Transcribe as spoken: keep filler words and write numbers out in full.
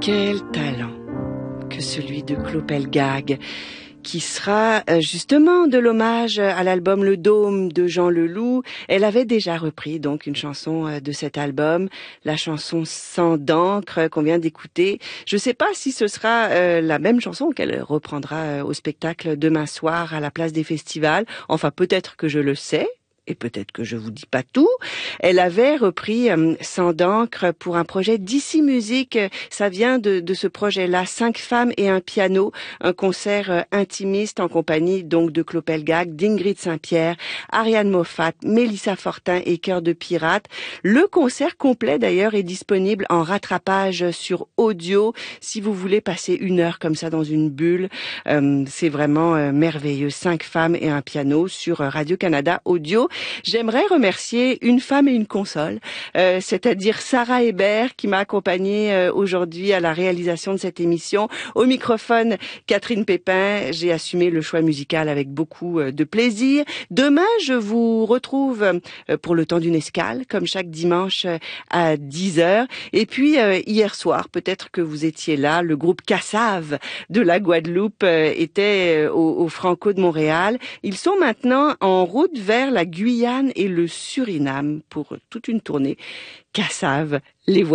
Quel talent que celui de Clopelgag, qui sera justement de l'hommage à l'album Le Dôme de Jean Leloup. Elle avait déjà repris donc une chanson de cet album, la chanson Sang d'encre qu'on vient d'écouter. Je ne sais pas si ce sera euh, la même chanson qu'elle reprendra au spectacle demain soir à la place des festivals. Enfin, peut-être que je le sais. Et peut-être que je vous dis pas tout. Elle avait repris euh, Sang d'encre pour un projet d'ici Musique. Ça vient de, de ce projet-là, Cinq femmes et un piano, un concert euh, intimiste en compagnie donc de Clopelgag, d'Ingrid Saint-Pierre, Ariane Moffat, Mélissa Fortin et Cœur de Pirate. Le concert complet d'ailleurs est disponible en rattrapage sur audio. Si vous voulez passer une heure comme ça dans une bulle, euh, c'est vraiment euh, merveilleux. Cinq femmes et un piano sur Radio-Canada Audio. J'aimerais remercier une femme et une console, euh, c'est-à-dire Sarah Hébert qui m'a accompagnée euh, aujourd'hui à la réalisation de cette émission. Au microphone, Catherine Pépin. J'ai assumé le choix musical avec beaucoup euh, de plaisir. Demain, je vous retrouve euh, pour le temps d'une escale, comme chaque dimanche euh, à dix heures. Et puis, euh, hier soir, peut-être que vous étiez là, le groupe Cassave de la Guadeloupe euh, était euh, au, au Franco de Montréal. Ils sont maintenant en route vers la Guyane et le Suriname pour toute une tournée. Cassave, les voix.